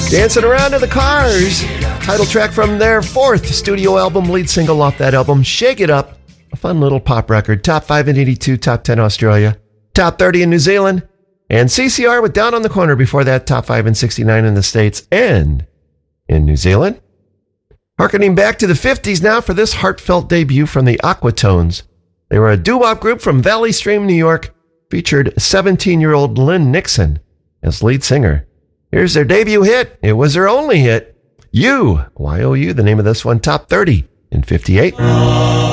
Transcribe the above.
Dancing Around in the Cars, title track from their fourth studio album, lead single off that album, Shake It Up, a fun little pop record, top 5 in 82, top 10 Australia, top 30 in New Zealand, and CCR with Down on the Corner before that, top 5 in 69 in the States and in New Zealand. Harkening back to the 50s now for this heartfelt debut from the Aquatones. They were a doo-wop group from Valley Stream, New York, featured 17-year-old Lynn Nixon as lead singer. Here's their debut hit. It was their only hit. You, Y-O-U, the name of this one, top 30 in 58.